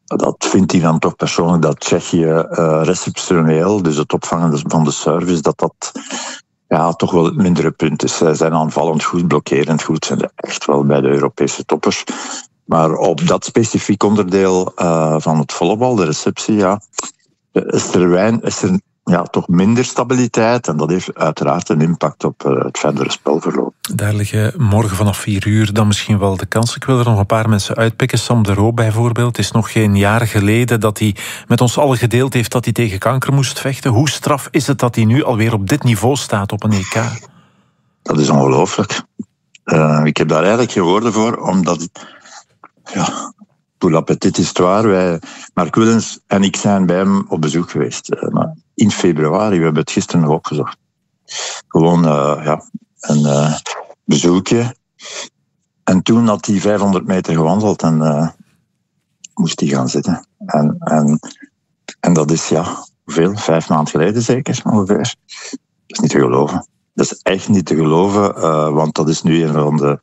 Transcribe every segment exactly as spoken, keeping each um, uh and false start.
dat vindt hij dan toch persoonlijk dat Tsjechië uh, receptioneel, dus het opvangen van de service, dat dat ja, toch wel het mindere punt is. Zij zijn aanvallend goed, blokkerend goed, zijn echt wel bij de Europese toppers. Maar op dat specifiek onderdeel uh, van het volleybal, de receptie, ja, is er, wijn, is er ja, toch minder stabiliteit. En dat heeft uiteraard een impact op uh, het verdere spelverloop. Daar liggen morgen vanaf vier uur dan misschien wel de kansen. Ik wil er nog een paar mensen uitpikken. Sam de Roo bijvoorbeeld. Het is nog geen jaar geleden dat hij met ons allen gedeeld heeft dat hij tegen kanker moest vechten. Hoe straf is het dat hij nu alweer op dit niveau staat op een E K? Dat is ongelooflijk. Uh, ik heb daar eigenlijk geen woorden voor, omdat... Ja, pour la petite histoire, wij, Mark Willems en ik zijn bij hem op bezoek geweest. Uh, maar in februari, we hebben het gisteren nog opgezocht. Gewoon uh, ja, een uh, bezoekje. En toen had hij vijfhonderd meter gewandeld en uh, moest hij gaan zitten. En, en, en dat is, ja, hoeveel? Vijf maanden geleden zeker, ongeveer. Dat is niet te geloven. Dat is echt niet te geloven, uh, want dat is nu een van de...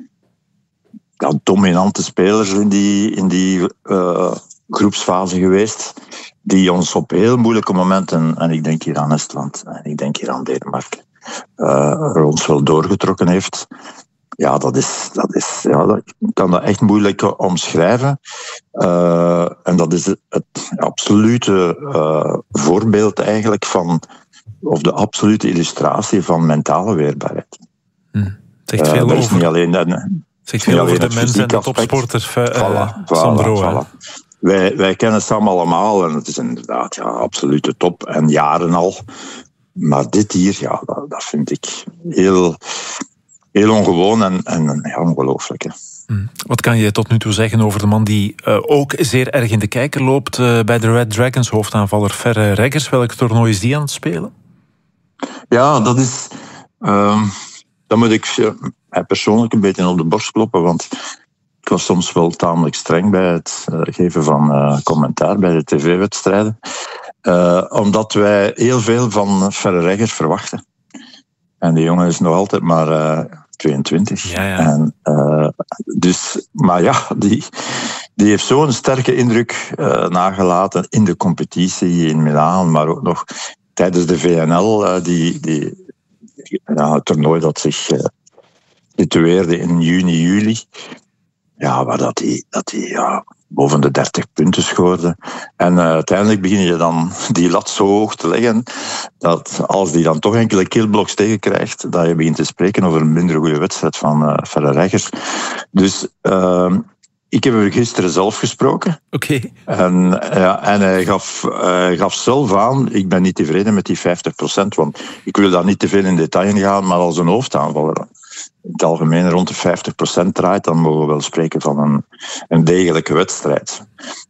Ja, dominante spelers in die, in die uh, groepsfase geweest, die ons op heel moeilijke momenten, en ik denk hier aan Estland, en ik denk hier aan Denemarken, uh, ons wel doorgetrokken heeft. Ja, dat is, dat is, ja, dat, ik kan dat echt moeilijk omschrijven. Uh, en dat is het, het absolute uh, voorbeeld eigenlijk van, of de absolute illustratie van mentale weerbaarheid. Hm. Het zegt veel uh, over... niet alleen dat, Zegt veel over de mensen en de topsporters, uh, voilà, Sam de Roo. Voilà, voilà. Wij, wij kennen Sam allemaal en het is inderdaad ja, absolute top en jaren al. Maar dit hier, ja, dat, dat vind ik heel, heel ongewoon en, en ja, ongelooflijk. Hè. Hmm. Wat kan je tot nu toe zeggen over de man die uh, ook zeer erg in de kijker loopt uh, bij de Red Dragons, hoofdaanvaller Verre Reggers? Welk toernooi is die aan het spelen? Ja, dat is... Uh, dan moet ik... Uh, persoonlijk een beetje op de borst kloppen, want ik was soms wel tamelijk streng bij het uh, geven van uh, commentaar bij de tv-wedstrijden. Uh, omdat wij heel veel van Verre Reggers verwachten. En die jongen is nog altijd maar uh, tweeëntwintig. Ja, ja. En, uh, dus, maar ja, die, die heeft zo'n sterke indruk uh, nagelaten in de competitie in Milaan, maar ook nog tijdens de V N L, uh, die, die, ja, het toernooi dat zich... Uh, situeerde in juni, juli. Ja, waar dat hij dat die, ja, boven de dertig punten scoorde. En uh, uiteindelijk begin je dan die lat zo hoog te leggen, dat als die dan toch enkele killblocks tegenkrijgt, dat je begint te spreken over een minder goede wedstrijd van uh, Verre Reggers. Dus uh, ik heb hem gisteren zelf gesproken. Oké. Okay. En, ja, en hij gaf, uh, gaf zelf aan, ik ben niet tevreden met die vijftig procent, want ik wil daar niet te veel in detail in gaan, maar als een hoofdaanvaller in het algemeen rond de vijftig procent draait, dan mogen we wel spreken van een, een degelijke wedstrijd.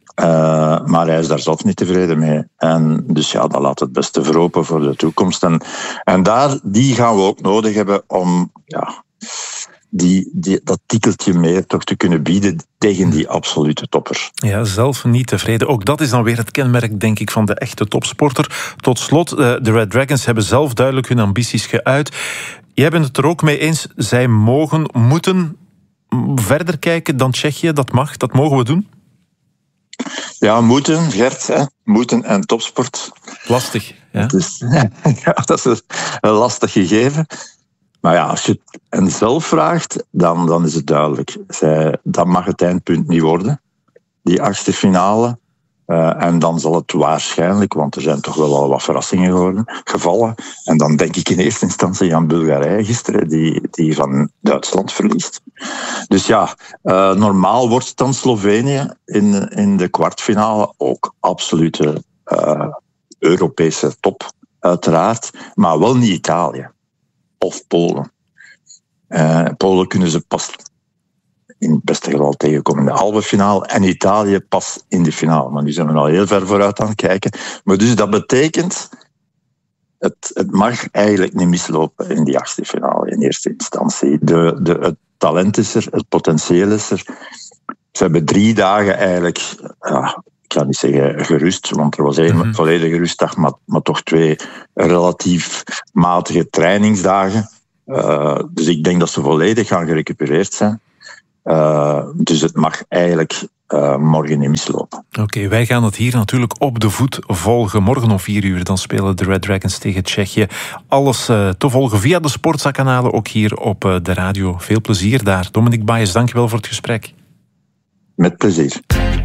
Uh, maar hij is daar zelf niet tevreden mee. En dus ja, dat laat het beste verhopen voor de toekomst. En, en daar, die gaan we ook nodig hebben om ja, die, die, dat tikkeltje meer toch te kunnen bieden tegen die absolute toppers. Ja, zelf niet tevreden. Ook dat is dan weer het kenmerk, denk ik, van de echte topsporter. Tot slot, de Red Dragons hebben zelf duidelijk hun ambities geuit. Jij bent het er ook mee eens, zij mogen, moeten verder kijken dan Tsjechië. Dat mag, dat mogen we doen? Ja, moeten, Gert. Hè. Moeten en topsport. Lastig, ja. Dat is, ja, dat is een lastig gegeven. Maar ja, als je het hen zelf vraagt, dan, dan is het duidelijk. Zij, dat mag het eindpunt niet worden, die achtste finale. Uh, en dan zal het waarschijnlijk, want er zijn toch wel al wat verrassingen geworden, gevallen. En dan denk ik in eerste instantie aan Bulgarije gisteren, die, die van Duitsland verliest. Dus ja, uh, normaal wordt het dan Slovenië in, in de kwartfinale. Ook absolute uh, Europese top, uiteraard. Maar wel niet Italië. Of Polen. Uh, Polen kunnen ze pas in het beste geval tegenkomen in de halve finale en Italië pas in de finale. Maar nu zijn we al heel ver vooruit aan het kijken. Maar dus dat betekent, het, het mag eigenlijk niet mislopen in die achtste finale in eerste instantie. De, de, het talent is er, het potentieel is er. Ze hebben drie dagen eigenlijk, ja, ik ga niet zeggen gerust, want er was één mm-hmm. volledige rustdag, maar, maar toch twee relatief matige trainingsdagen. Uh, dus ik denk dat ze volledig gaan gerecupereerd zijn. Uh, dus het mag eigenlijk uh, morgen niet mislopen. Oké, okay, wij gaan het hier natuurlijk op de voet volgen. Morgen om vier uur dan spelen de Red Dragons tegen Tsjechië. Alles uh, te volgen via de Sportza-kanalen, ook hier op uh, de radio. Veel plezier daar. Dominic Baes, dankjewel voor het gesprek. Met plezier.